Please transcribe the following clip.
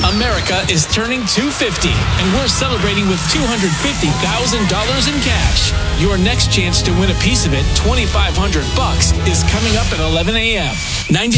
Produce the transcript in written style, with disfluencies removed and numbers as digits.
America is turning 250, and we're celebrating with $250,000 in cash. Your next chance to win a piece of it, $2,500, is coming up at 11 a.m. 99.